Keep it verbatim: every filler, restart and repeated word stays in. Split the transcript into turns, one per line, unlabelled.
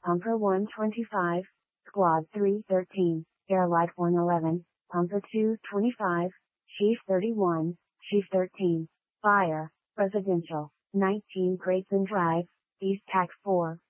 Pumper one twenty-five, Squad three thirteen, Airlight one eleven, Pumper two twenty-five, Chief thirty-one, Chief thirteen, Fire, Residential, nineteen Grayson Drive, East Tac four.